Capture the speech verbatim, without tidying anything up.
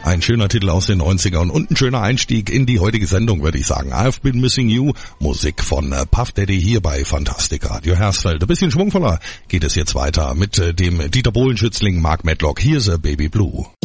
Ein schöner Titel aus den neunzigern und ein schöner Einstieg in die heutige Sendung, würde ich sagen. I've Been Missing You, Musik von Puff Daddy hier bei Fantastic Radio Hersfeld. Ein bisschen schwungvoller geht es jetzt weiter mit dem Dieter Bohlen-Schützling Mark Medlock. Hier ist Baby Blue.